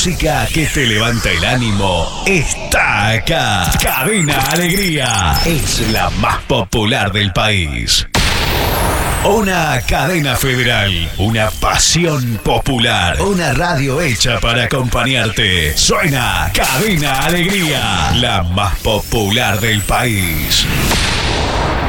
música que te levanta el ánimo está acá. Cadena Alegría es la más popular del país. Una cadena federal, una pasión popular, una radio hecha para acompañarte. Suena Cadena Alegría, la más popular del país.